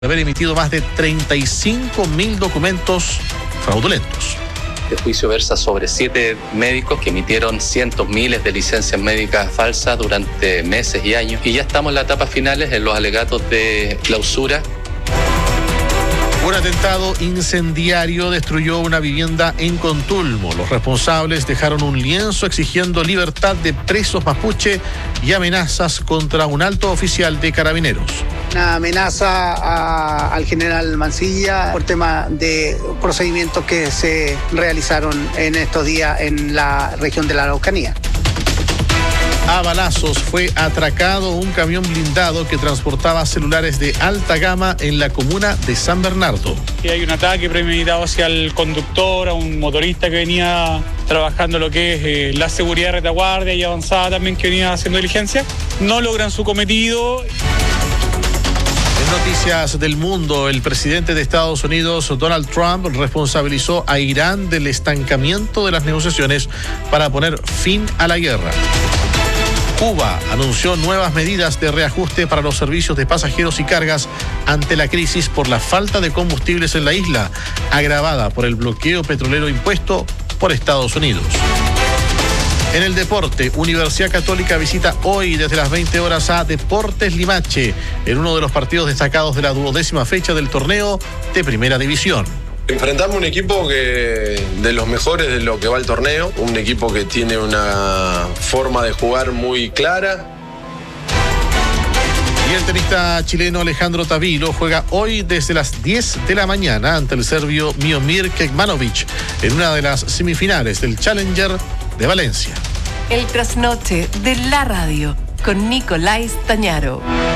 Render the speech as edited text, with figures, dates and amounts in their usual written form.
haber emitido más de 35.000 documentos fraudulentos. El juicio versa sobre 7 médicos que emitieron cientos, miles de licencias médicas falsas durante meses y años. Y ya estamos en las etapas finales en los alegatos de clausura. Un atentado incendiario destruyó una vivienda en Contulmo. Los responsables dejaron un lienzo exigiendo libertad de presos mapuche y amenazas contra un alto oficial de Carabineros. Una amenaza al general Mancilla por tema de procedimientos que se realizaron en estos días en la región de la Araucanía. A balazos fue atracado un camión blindado que transportaba celulares de alta gama en la comuna de San Bernardo. Hay un ataque premeditado hacia el conductor, a un motorista que venía trabajando lo que es la seguridad de retaguardia y avanzada también, que venía haciendo diligencia. No logran su cometido. En noticias del mundo, el presidente de Estados Unidos, Donald Trump, responsabilizó a Irán del estancamiento de las negociaciones para poner fin a la guerra. Cuba anunció nuevas medidas de reajuste para los servicios de pasajeros y cargas ante la crisis por la falta de combustibles en la isla, agravada por el bloqueo petrolero impuesto por Estados Unidos. En el deporte, Universidad Católica visita hoy desde las 20 horas a Deportes Limache, en uno de los partidos destacados de la 12ª fecha del torneo de Primera División. Enfrentamos un equipo que de los mejores de lo que va el torneo, un equipo que tiene una forma de jugar muy clara. Y el tenista chileno Alejandro Tavilo juega hoy desde las 10 de la mañana ante el serbio Miomir Kekmanovic en una de las semifinales del Challenger de Valencia. El trasnoche de la radio con Nicolás Tañaro.